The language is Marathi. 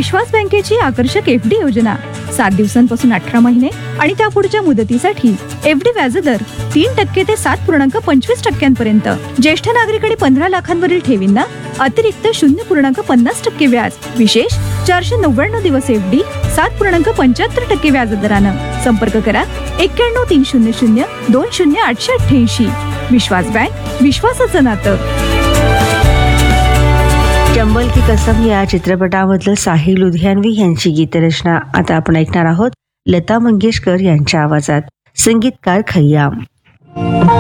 विश्वास बँकेची आकर्षक FD योजना 7 दिवसांपासून 18 महिने आणि त्या पुढच्या मुदतीसाठी FD व्याजदर 3% ते 7.25% ज्येष्ठ नागरिकांनी 15 लाखांवरील ठेवींना अतिरिक्त 0.50% व्याज. विशेष 499 दिवस FD 7.75% व्याजदरानं. संपर्क करा 91 300 20 विश्वास बँक, विश्वासाचं नातं. चंबल की कसम या चित्रपटामधलं साहिल लुधियानवी यांची गीतरचना आता आपण ऐकणार आहोत लता मंगेशकर यांच्या आवाजात. संगीतकार खय्याम.